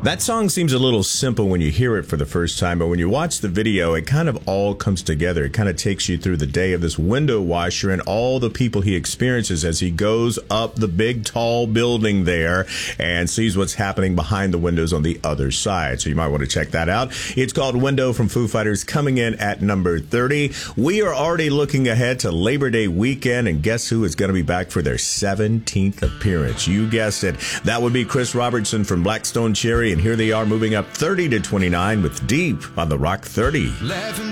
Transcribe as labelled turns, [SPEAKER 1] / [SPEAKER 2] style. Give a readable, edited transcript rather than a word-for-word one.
[SPEAKER 1] That song seems a little simple when you hear it for the first time, but when you watch the video, it kind of all comes together. It kind of takes you through the day of this window washer and all the people he experiences as he goes up the big, tall building there and sees what's happening behind the windows on the other side. So you might want to check that out. It's called Window from Foo Fighters, coming in at number 30. We are already looking ahead to Labor Day weekend, and guess who is going to be back for their 17th appearance? You guessed it. That would be Chris Robertson from Black Stone Cherry, and here they are moving up 30 to 29 with Deep on the Rock 30.